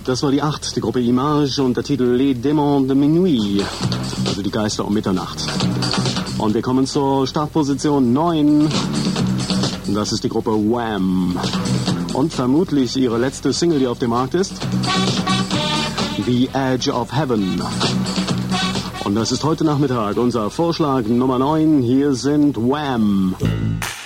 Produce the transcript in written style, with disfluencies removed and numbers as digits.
Das war die 8, die Gruppe Image und der Titel Les Démons de Minuit, also die Geister um Mitternacht. Und wir kommen zur Startposition 9. Das ist die Gruppe Wham. Und vermutlich ihre letzte Single, die auf dem Markt ist. The Edge of Heaven. Und das ist heute Nachmittag unser Vorschlag Nummer 9. Hier sind Wham.